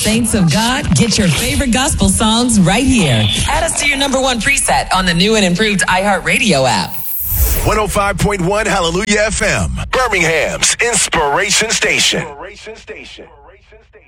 Saints of God, get your favorite gospel songs right here. Add us to your number one preset on the new and improved iHeartRadio app. 105.1 Hallelujah FM, Birmingham's Inspiration Station.